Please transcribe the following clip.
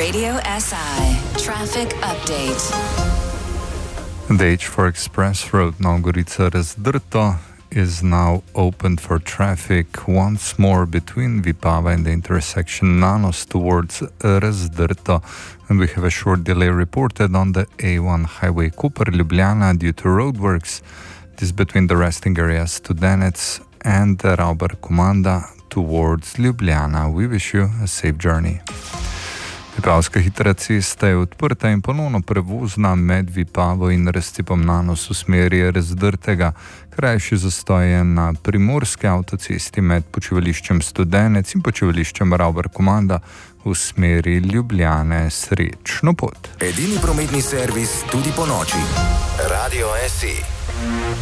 Radio SI Traffic Update. The H4 Express Road Novgorica-Razdrto is now opened for traffic once more between Vipava and the intersection Nanos towards Razdrto. And we have a short delay reported on the A1 highway Koper-Ljubljana due to roadworks. This is between the resting areas Studenec and Rauber-Komanda towards Ljubljana. We wish you a safe journey. Vipavska hitra cesta je odprta in ponovno prevozna med Vipavo in razcepom Nanos v smeri Razdrtega. Krajši zastoj je na primorski avtocesti med počivališčem Studenec in počivališčem Rauber-Komanda v smeri Ljubljane. Srečno pot. Edini prometni servis tudi po noči. Radio SI.